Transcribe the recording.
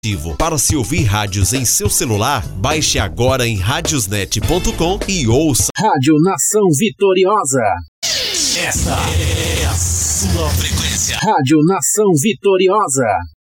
Para se ouvir rádios em seu celular, baixe agora em radiosnet.com e ouça Rádio Nação Vitoriosa. Esta é a sua frequência. Rádio Nação Vitoriosa.